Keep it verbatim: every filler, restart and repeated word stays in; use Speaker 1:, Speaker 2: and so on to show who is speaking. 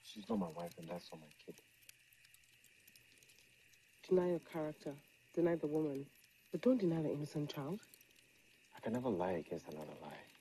Speaker 1: She's not my wife, and that's not my kid.
Speaker 2: Deny your character. Deny the woman. But don't deny the innocent child.
Speaker 1: I can never lie against another lie.